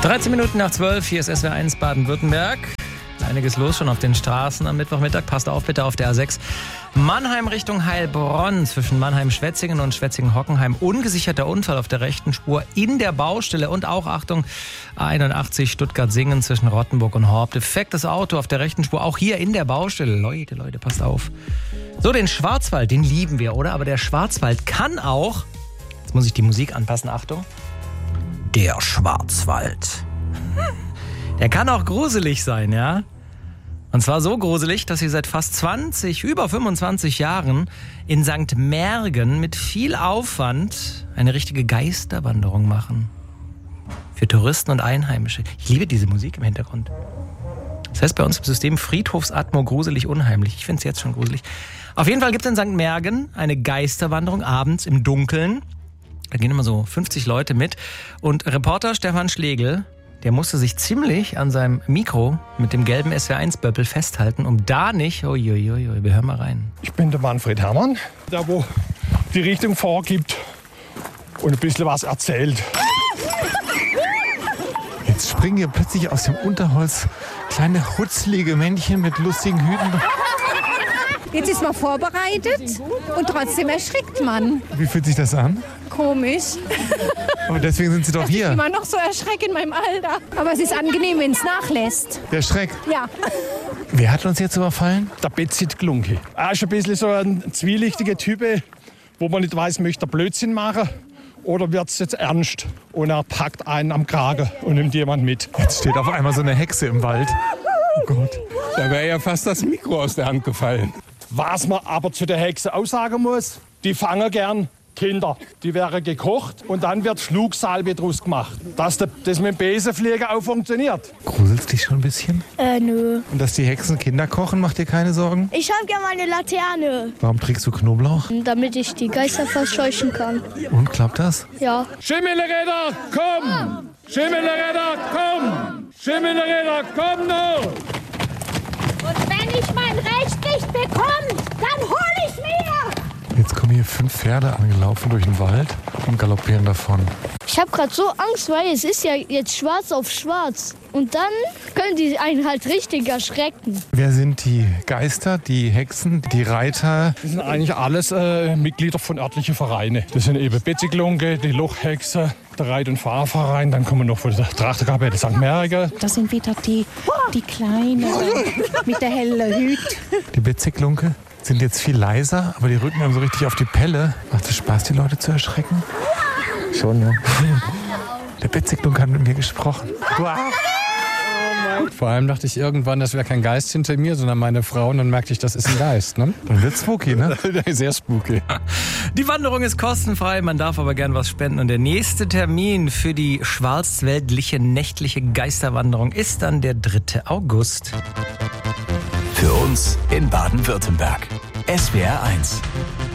13 Minuten nach 12, hier ist SWR1 Baden-Württemberg. Einiges los schon auf den Straßen am Mittwochmittag. Passt auf bitte auf der A6. Mannheim Richtung Heilbronn zwischen Mannheim-Schwetzingen und Schwetzingen-Hockenheim. Ungesicherter Unfall auf der rechten Spur in der Baustelle. Und auch, Achtung, A81 Stuttgart-Singen zwischen Rottenburg und Horb. Defektes Auto auf der rechten Spur, auch hier in der Baustelle. Leute, passt auf. So, den Schwarzwald, den lieben wir, oder? Aber der Schwarzwald kann auch, jetzt muss ich die Musik anpassen, Achtung. Der Schwarzwald. Der kann auch gruselig sein, ja? Und zwar so gruselig, dass sie seit fast über 25 Jahren in St. Märgen mit viel Aufwand eine richtige Geisterwanderung machen. Für Touristen und Einheimische. Ich liebe diese Musik im Hintergrund. Das heißt bei uns im System Friedhofsatmo gruselig unheimlich. Ich finde es jetzt schon gruselig. Auf jeden Fall gibt es in St. Märgen eine Geisterwanderung abends im Dunkeln. Da gehen immer so 50 Leute mit. Und Reporter Stefan Schlegel, der musste sich ziemlich an seinem Mikro mit dem gelben SWR1-Böppel festhalten, um da nicht... Uiuiui, wir hören mal rein. Ich bin der Manfred Herrmann, der wo die Richtung vorgibt und ein bisschen was erzählt. Jetzt springen hier plötzlich aus dem Unterholz kleine hutzlige Männchen mit lustigen Hüten. Jetzt ist man vorbereitet und trotzdem erschrickt man. Wie fühlt sich das an? Komisch. Aber deswegen sind Sie doch Ich bin hier. immer noch so erschreckt in meinem Alter. Aber es ist angenehm, wenn es nachlässt. Der Schreck. Ja. Wer hat uns jetzt überfallen? Der Betzit Glunke. Er ist ein bisschen so ein zwielichtiger Typ, wo man nicht weiß, möchte er Blödsinn machen oder wird es jetzt ernst? Und er packt einen am Kragen und nimmt jemand mit. Jetzt steht auf einmal so eine Hexe im Wald. Oh Gott. Da wäre ja fast das Mikro aus der Hand gefallen. Was man aber zu der Hexe aussagen muss, die fangen gern Kinder. Die werden gekocht und dann wird Flugsalbe draus gemacht. Dass das mit dem Besenfliegen auch funktioniert. Gruselst dich schon ein bisschen? Nö. Und dass die Hexen Kinder kochen, macht dir keine Sorgen? Ich habe gerne mal eine Laterne, Warum trägst du Knoblauch? damit ich die Geister verscheuchen kann. Und klappt das? Ja. Schimmelräder, komm! Schimmelräder, komm! Schimmelräder, komm noch! Und wenn ich mein Recht nicht bekomme, dann hol ich mir! Jetzt kommen hier 5 Pferde angelaufen durch den Wald und galoppieren davon. Ich habe gerade so Angst, weil es ist ja jetzt schwarz auf schwarz. Und dann können die einen halt richtig erschrecken. Wer sind die Geister, die Hexen, die Reiter? Das sind eigentlich alles Mitglieder von örtlichen Vereinen. Das sind eben Betzit Glunke, die Lochhexe, der Reit- und Fahrverein. Dann kommen wir noch von der Trachterkapelle St. Märgen. Das sind wieder die Kleinen mit der hellen Hüte. Die Betzit Glunke sind jetzt viel leiser, aber die rücken einem so richtig auf die Pelle. Macht es Spaß, die Leute zu erschrecken? Schon, ja. Der Betzit Glunke hat mit mir gesprochen. Vor allem dachte ich irgendwann, das wäre kein Geist hinter mir, sondern meine Frau. Und dann merkte ich, das ist ein Geist. Ne? Dann wird's spooky, ne? Sehr spooky. Die Wanderung ist kostenfrei, man darf aber gern was spenden. Und der nächste Termin für die schwarzwäldliche nächtliche Geisterwanderung ist dann der 3. August. Für uns in Baden-Württemberg. SWR1.